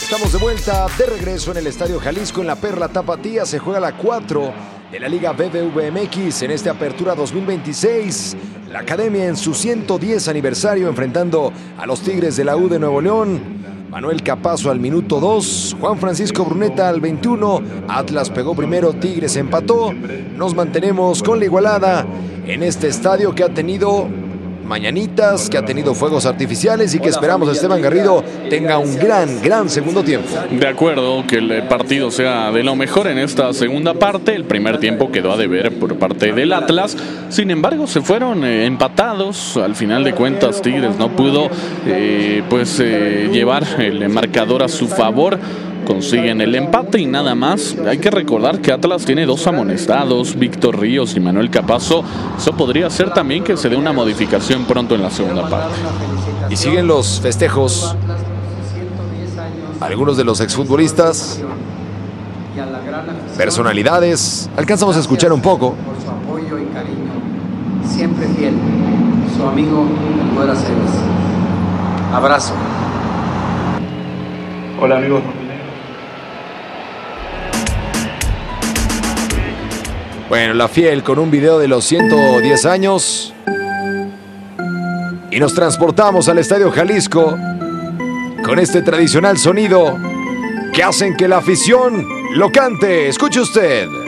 Estamos de vuelta, de regreso en el Estadio Jalisco, en la Perla Tapatía. Se juega la 4 de la Liga BBVA MX en esta apertura 2026. La Academia en su 110 aniversario enfrentando a los Tigres de la U de Nuevo León. Manuel Capazo al minuto 2, Juan Francisco Bruneta al 21, Atlas pegó primero, Tigres empató. Nos mantenemos con la igualada en este estadio que ha tenido mañanitas, que ha tenido fuegos artificiales y que esperamos Esteban Garrido tenga un gran segundo tiempo. De acuerdo, que el partido sea de lo mejor en esta segunda parte. El primer tiempo quedó a deber por parte del Atlas. Sin embargo, se fueron empatados. Al final de cuentas, Tigres no pudo llevar el marcador a su favor. Consiguen el empate y nada más. Hay que recordar que Atlas tiene 2 amonestados, Víctor Ríos y Manuel Capazo. Eso podría ser también que se dé una modificación pronto en la segunda parte. Y siguen los festejos. Algunos de los exfutbolistas, personalidades, alcanzamos a escuchar un poco. Por su apoyo y cariño, siempre fiel, su amigo Eduardo Aceves. Abrazo. Hola amigos. Bueno, la Fiel con un video de los 110 años. Y nos transportamos al Estadio Jalisco con este tradicional sonido que hacen que la afición lo cante. Escuche usted.